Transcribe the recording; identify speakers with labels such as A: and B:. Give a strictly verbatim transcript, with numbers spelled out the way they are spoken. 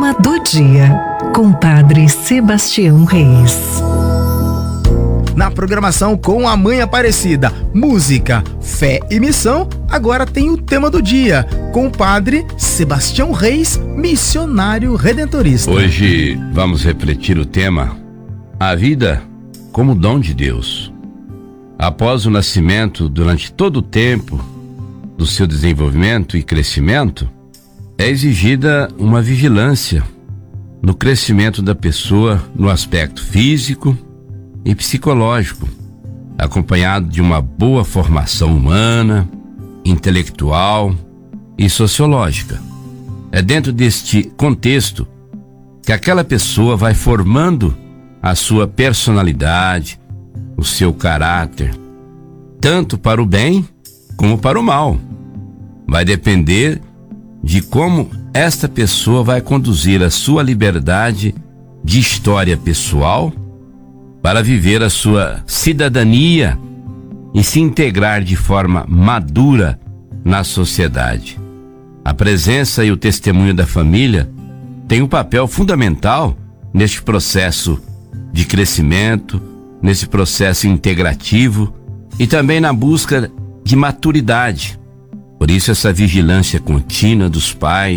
A: Tema do dia, com Padre Sebastião Reis.
B: Na programação com a Mãe Aparecida, música, fé e missão, agora tem o tema do dia, com o Padre Sebastião Reis, missionário redentorista.
C: Hoje vamos refletir o tema, a vida como dom de Deus. Após o nascimento, durante todo o tempo do seu desenvolvimento e crescimento, é exigida uma vigilância no crescimento da pessoa no aspecto físico e psicológico, acompanhado de uma boa formação humana, intelectual e sociológica. É dentro deste contexto que aquela pessoa vai formando a sua personalidade, o seu caráter, tanto para o bem como para o mal. Vai depender de como esta pessoa vai conduzir a sua liberdade de história pessoal para viver a sua cidadania e se integrar de forma madura na sociedade. A presença e o testemunho da família tem um papel fundamental neste processo de crescimento, nesse processo integrativo e também na busca de maturidade. Por isso essa vigilância contínua dos pais,